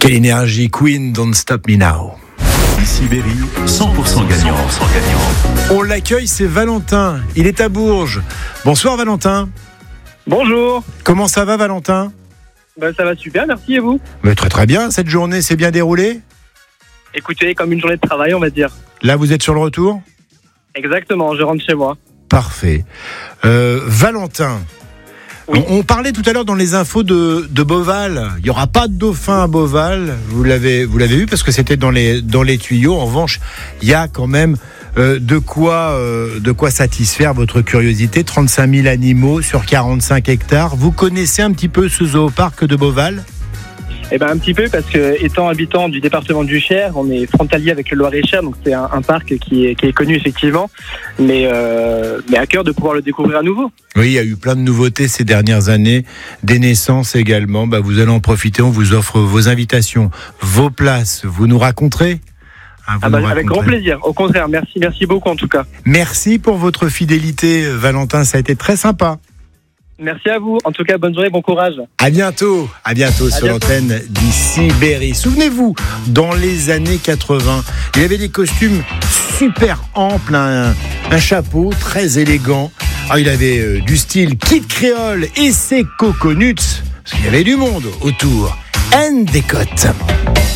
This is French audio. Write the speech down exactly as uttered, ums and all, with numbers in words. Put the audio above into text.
Quelle énergie, Queen, Don't Stop Me Now. Sibérie, cent pour cent gagnant. cent pour cent gagnant. On l'accueille, c'est Valentin. Il est à Bourges. Bonsoir Valentin. Bonjour. Comment ça va Valentin ? Ben, ça va super, merci, et vous ? Mais Très très bien, cette journée s'est bien déroulée ? Écoutez, comme une journée de travail, on va dire. Là, vous êtes sur le retour ? Exactement, je rentre chez moi. Parfait. Euh, Valentin, Oui. on, on parlait tout à l'heure dans les infos de, de Beauval. Il n'y aura pas de dauphin à Beauval. Vous l'avez, vous l'avez vu parce que c'était dans les, dans les tuyaux. En revanche, il y a quand même euh, de quoi, euh, de quoi satisfaire votre curiosité. trente-cinq mille animaux sur quarante-cinq hectares. Vous connaissez un petit peu ce zooparc de Beauval ? Eh ben un petit peu, parce que étant habitant du département du Cher, on est frontalier avec le Loir-et-Cher, donc c'est un, un parc qui est, qui est connu effectivement, mais, euh, mais à cœur de pouvoir le découvrir à nouveau. Oui, il y a eu plein de nouveautés ces dernières années, des naissances également. Bah, vous allez en profiter, on vous offre vos invitations, vos places. Vous nous raconterez ? Hein, vous Ah bah, nous avec grand raconterez. plaisir, au contraire, merci, merci beaucoup en tout cas. Merci pour votre fidélité, Valentin, ça a été très sympa. Merci à vous, en tout cas bonne journée, bon courage. À bientôt, à bientôt sur bientôt. l'antenne d'Ici Berry. Souvenez-vous, dans les années quatre-vingts, il y avait des costumes super amples, un, un chapeau très élégant. Ah, il avait euh, du style Kid Créole et ses coconuts, parce qu'il y avait du monde autour. Anne Descotes.